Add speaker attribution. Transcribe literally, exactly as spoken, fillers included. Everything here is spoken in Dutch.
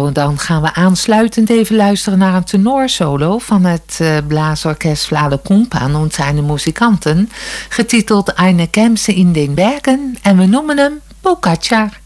Speaker 1: Zo, dan gaan we aansluitend even luisteren naar een tenorsolo van het uh, Blaasorkest Vlale Kumpan und seine Musikanten, getiteld Eine Kämse in den Bergen, en we noemen hem Pogačar.